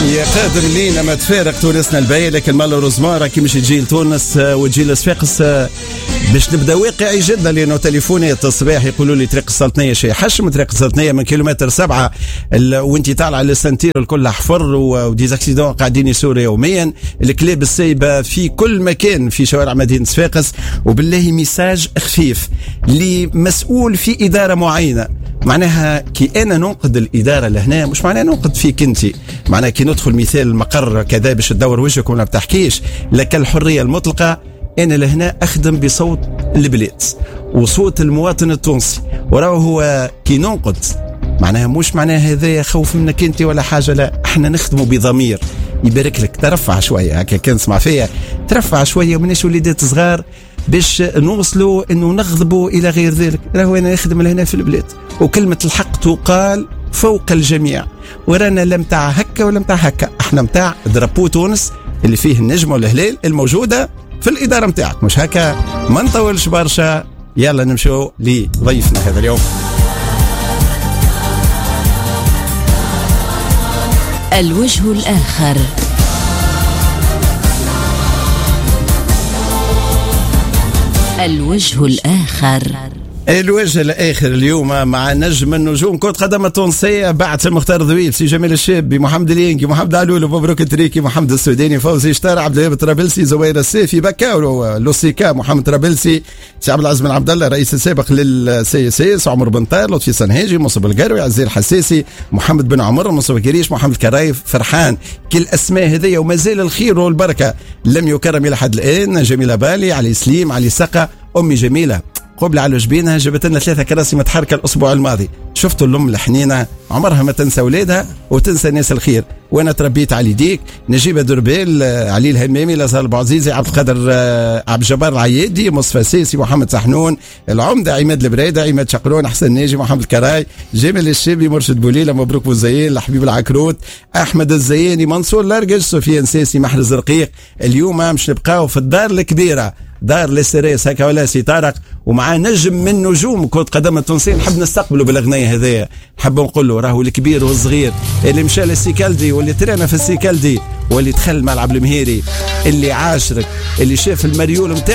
يا قادم لينا ما تفارق تونسنا الباهي، لكن مالوروزمون راكي مش تجي لتونس وتجي لصفاقس باش نبدا واقعي جدا، لانه تليفونات الصباح يقولوا لي طريق السلطنيه شيء حشم، طريق السلطنيه من كيلومتر 7 وانت طالعه للسنتير الكل حفر وديزاكسيدون قاعدين يصوروا يوميا، الكلاب السايبه في كل مكان في شوارع مدينه صفاقس. وبالله ميساج خفيف لمسؤول في اداره معينه، معناها كي انا ننقد الاداره لهنا مش معناها ننقد فيك انت، معناها كي ندخل مثال المقر كذا باش تدور وجهك وما بتحكيش لك الحريه المطلقه. انا لهنا اخدم بصوت البلاد وصوت المواطن التونسي، وراه هو كي ننقد معناها مش معناها هذا خوف منك انت ولا حاجه، لا احنا نخدموا بضمير. يبارك لك ترفع شويه هكا، كان تسمع فيا ترفع شويه ومناش وليدات صغار باش نوصلوا انه نغضبوا الى غير ذلك. راهو انا نخدم لهنا في البلاد وكلمه الحق تقال فوق الجميع، ورانا لا متاع هكا ولا متاع هكا، احنا متاع درابو تونس اللي فيه النجم والهلال الموجوده في الاداره متاعك، مش هكا. ما نطولش برشا، يلا نمشوا لضيفنا هذا اليوم. الوجه الآخر. الوجه الآخر. الوجه الآخر اليوم مع نجم النجوم كرة قدم التونسية بعد المختار ذويل، سي جميل الشابي، محمد الينقي، محمد علول، مبروك التريكي، محمد السوداني، فوزي شتار، عبد الوهاب الطرابلسي، زوير السيفي، بكاولو لوسيكا، محمد طرابلسي، سي عبد العزيز بن عبد الله الرئيس السابق للسي اس اس، عمر بن طاهر، لطفي سنهاجي، مصطفى القروي، عزيز الحساسي، محمد بن عمر، مصطفى كريش، محمد كرايف، فرحان. كل الاسماء هذيا وما زال الخير والبركه لم يكرم الى حد الان. جميله بالي، علي سليم، علي سقا، امي جميله قبل على جبينها جبت لنا 3 كراسي متحركه الاسبوع الماضي. شفتوا الام الحنينه عمرها ما تنسى اولادها وتنسى ناس الخير. وانا تربيت على يديك، نجيبه دربيل، علي الهمامي، لازال البعزيزي، عبد القادر عبد الجبار العيادي، مصطفى سيسي، محمد سحنون، العمده عماد البريده، عماد شقرون، حسن ناجي، محمد الكراي، جمال الشابي، مرشد بوليله، مبروك بوزيين، الحبيب العكروت، احمد الزياني، منصور لارجش، سفيان سيسي، محرز رقيق. اليوم مش نبقاو في الدار الكبيره، دار الاستريس هكا ولا سي طارق، ومع نجم من نجوم كرة قدم التونسية. نحب نستقبله بالاغنيه هذيا، نحب نقول له راهو الكبير والصغير اللي مشى للسيكالدي واللي ترانا في السيكالدي واللي دخل ملعب المهيري، اللي عاشرك، اللي شاف المريول متاع